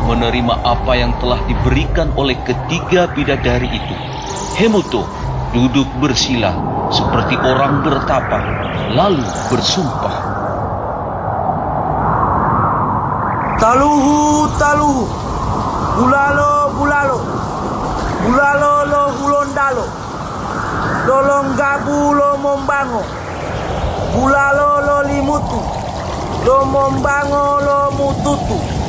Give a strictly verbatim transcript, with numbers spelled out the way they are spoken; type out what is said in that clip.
menerima apa yang telah diberikan oleh ketiga bidadari itu, Hemuto duduk bersila seperti orang bertapa, lalu bersumpah. Taluhu, taluhu, bulalo, bulalo, bulalo lo hulondalo, lolonggabu lo mombango, bulalo lo limutu, lo mombango lo mututu.